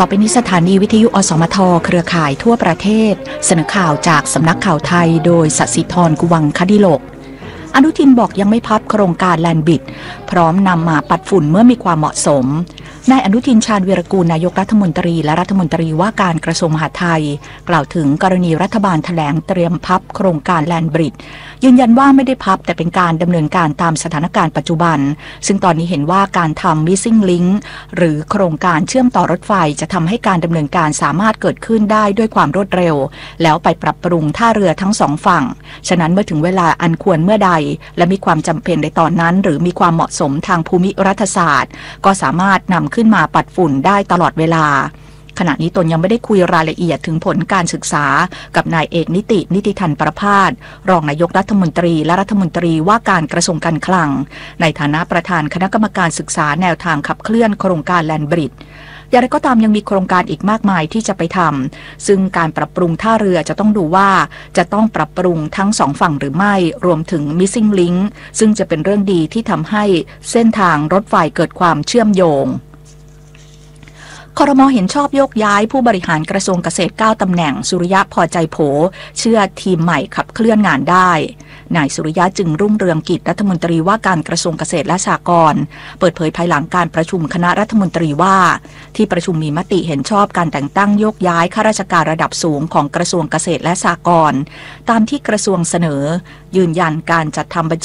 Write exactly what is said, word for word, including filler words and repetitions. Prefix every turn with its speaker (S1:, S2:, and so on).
S1: ต่อไปนี้สถานีวิทยุอสมทเครือข่ายทั่วประเทศเสนอข่าวจากสำนักข่าวไทยโดยศศิธรกุวังคดิโลกอนุทินบอกยังไม่พับโครงการแลนด์บิดพร้อมนำมาปัดฝุ่นเมื่อมีความเหมาะสมนายอนุทินชาญวีรกูลนายกรัฐมนตรีและรัฐมนตรีว่าการกระทรวงมหาดไทยกล่าวถึงกรณีรัฐบาลแถลงเตรียมพับโครงการแลนด์บริดจ์ยืนยันว่าไม่ได้พับแต่เป็นการดำเนินการตามสถานการณ์ปัจจุบันซึ่งตอนนี้เห็นว่าการทำ Missing Link หรือโครงการเชื่อมต่อรถไฟจะทำให้การดำเนินการสามารถเกิดขึ้นได้ด้วยความรวดเร็วแล้วไปปรับปรุงท่าเรือทั้งสองฝั่งฉะนั้นเมื่อถึงเวลาอันควรเมื่อใดและมีความจำเป็นในตอนนั้นหรือมีความเหมาะสมทางภูมิรัฐศาสตร์ก็สามารถนำขึ้นมาปัดฝุ่นได้ตลอดเวลาขณะนี้ตนยังไม่ได้คุยรายละเอียดถึงผลการศึกษากับนายเอกนิตินิติธันประภาสรองนายกรัฐมนตรีและรัฐมนตรีว่าการกระทรวงการคลังในฐานะประธานคณะกรรมการศึกษาแนวทางขับเคลื่อนโครงการแลนด์บริดจ์อย่างไรก็ตามยังมีโครงการอีกมากมายที่จะไปทำซึ่งการปรับปรุงท่าเรือจะต้องดูว่าจะต้องปรับปรุงทั้งสองฝั่งหรือไม่รวมถึง Missing Link ซึ่งจะเป็นเรื่องดีที่ทำให้เส้นทางรถไฟเกิดความเชื่อมโยงครม.เห็นชอบโยกย้ายผู้บริหารกระทรวงเกษตรเก้าตำแหน่งสุริยะพอใจโผเชื่อทีมใหม่ขับเคลื่อนงานได้นายสุริยะจึงรุ่งเรืองกิจรัฐมนตรีว่าการกระทรวงเกษตรและสหกรณ์เปิดเผยภายหลังการประชุมคณะรัฐมนตรีว่าที่ประชุมมีมติเห็นชอบการแต่งตั้งโยกย้ายข้าราชการระดับสูงของกระทรวงเกษตรและสหกรณ์ตามที่กระทรวงเสนอยืนยันการจัดทำบัญชี